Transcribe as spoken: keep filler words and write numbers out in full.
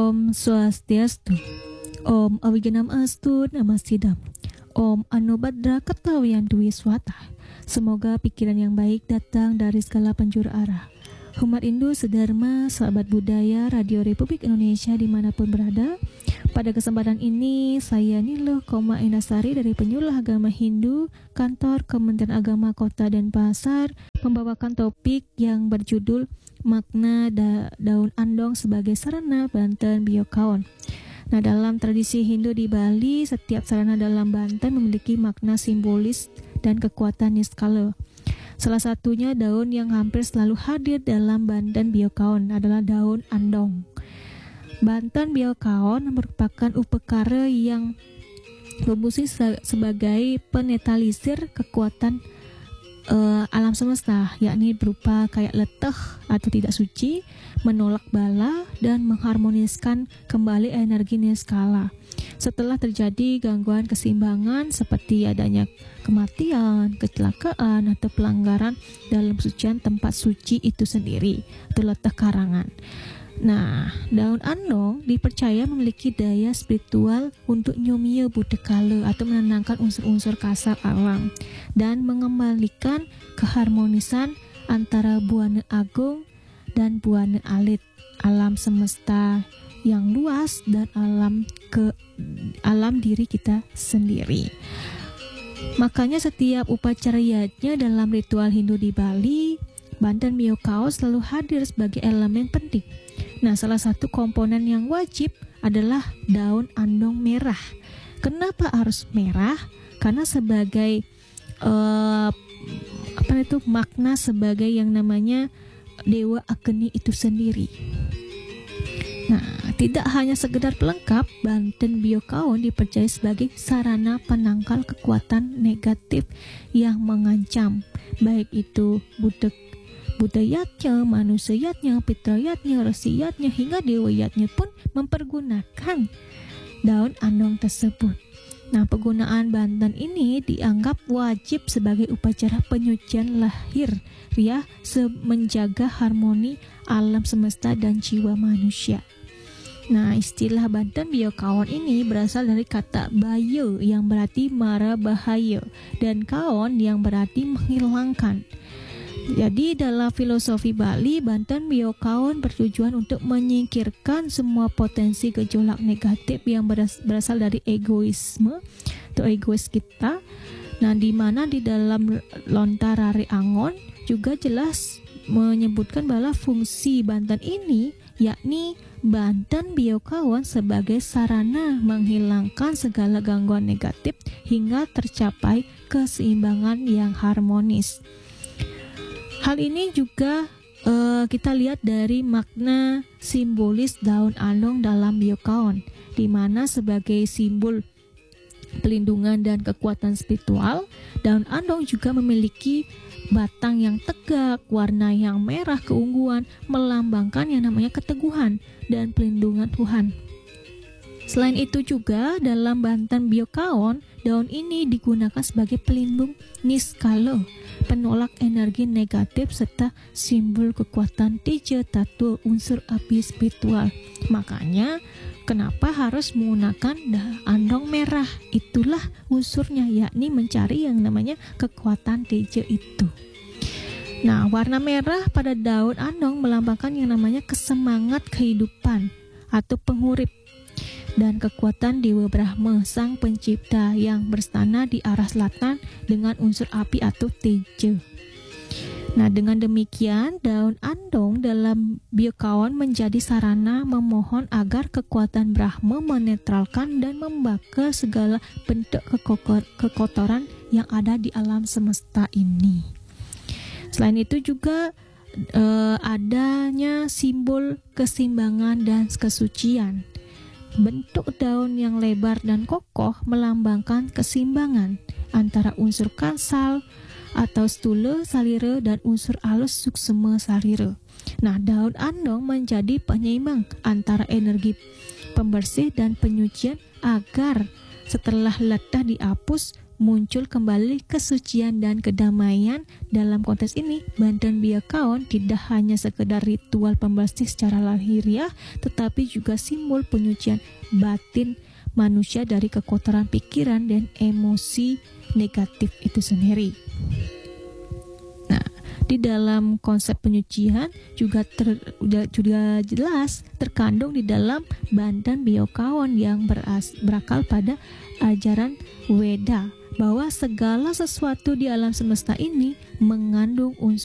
Om Swastiastu. Om Awiganam Astu Namasidam. Om Anubhadra Ketawian Dwi Swata. Semoga pikiran yang baik datang dari segala penjuru arah. Umat Hindu sedharma, sahabat budaya Radio Republik Indonesia dimanapun berada. Pada kesempatan ini, saya Niluh Koma Indasari dari Penyuluh Agama Hindu, Kantor Kementerian Agama Kota Denpasar, membawakan topik yang berjudul Makna da- Daun Andong sebagai Sarana Banten Biokaon. Nah, dalam tradisi Hindu di Bali, setiap sarana dalam Banten memiliki makna simbolis dan kekuatan niskala. Salah satunya daun yang hampir selalu hadir dalam Banten Biokaon adalah daun andong. Banten Biokaon merupakan upekara yang berfungsi sebagai penetralisir kekuatan uh, alam semesta, yakni berupa kayak leteh atau tidak suci, menolak bala, dan mengharmoniskan kembali energi niskala. Setelah terjadi gangguan keseimbangan seperti adanya kematian, kecelakaan, atau pelanggaran dalam sucian tempat suci itu sendiri, atau leteh karangan. Nah, daun andong dipercaya memiliki daya spiritual untuk nyomia budekala atau menenangkan unsur-unsur kasar alam dan mengembalikan keharmonisan antara buana agung dan buana alit, alam semesta yang luas dan alam ke alam diri kita sendiri. Makanya setiap upacaranya dalam ritual Hindu di Bali, Banten Biokaon selalu hadir sebagai elemen penting. Nah, salah satu komponen yang wajib adalah daun andong merah. Kenapa harus merah? Karena sebagai uh, apa itu makna sebagai yang namanya Dewa Agni itu sendiri. Nah, tidak hanya sekedar pelengkap, Banten Biokaon dipercaya sebagai sarana penangkal kekuatan negatif yang mengancam, baik itu budek budayatnya, manusiatnya, fitrayatnya, resiyatnya, hingga dewayatnya pun mempergunakan daun andong tersebut. Nah, penggunaan Banten ini dianggap wajib sebagai upacara penyucian lahir, ya, menjaga harmoni alam semesta dan jiwa manusia. Nah, istilah Banten Biokaon ini berasal dari kata bayo yang berarti mara bahaya dan kaon yang berarti menghilangkan. Jadi dalam filosofi Bali, Banten Biokaon bertujuan untuk menyingkirkan semua potensi gejolak negatif yang berasal dari egoisme atau egois kita. Nah, di mana di dalam Lontar Rari Angon juga jelas menyebutkan bahwa fungsi Banten ini yakni Banten Biokaon sebagai sarana menghilangkan segala gangguan negatif hingga tercapai keseimbangan yang harmonis. Hal ini juga uh, kita lihat dari makna simbolis daun andong dalam Biokaon, di mana sebagai simbol pelindungan dan kekuatan spiritual, daun andong juga memiliki batang yang tegak, warna yang merah keungguan, melambangkan yang namanya keteguhan dan pelindungan Tuhan. Selain itu juga dalam Banten Biokaon, daun ini digunakan sebagai pelindung niskala, penolak energi negatif serta simbol kekuatan teja tattwa unsur api spiritual. Makanya kenapa harus menggunakan andong merah? Itulah unsurnya, yakni mencari yang namanya kekuatan teja itu. Nah, warna merah pada daun andong melambangkan yang namanya kesemangat kehidupan atau pengurip dan kekuatan Dewa Brahma, sang pencipta yang berstana di arah selatan dengan unsur api atau teja. Nah, dengan demikian daun andong dalam Biokaon menjadi sarana memohon agar kekuatan Brahma menetralkan dan membakar segala bentuk kekotoran yang ada di alam semesta ini. Selain itu juga eh, adanya simbol keseimbangan dan kesucian. Bentuk daun yang lebar dan kokoh melambangkan keseimbangan antara unsur kansal atau stula salira dan unsur alus suksema salira. Nah, daun andong menjadi penyeimbang antara energi pembersih dan penyucian agar setelah letah dihapus, muncul kembali kesucian dan kedamaian. Dalam konteks ini, Banten Biakaon tidak hanya sekedar ritual pembersih secara lahiriah, tetapi juga simbol penyucian batin manusia dari kekotoran pikiran dan emosi negatif itu sendiri. Nah, di dalam konsep penyucian juga ter, juga jelas terkandung di dalam Banten Biakaon yang beras, berakal pada ajaran Weda, bahwa segala sesuatu di alam semesta ini mengandung unsur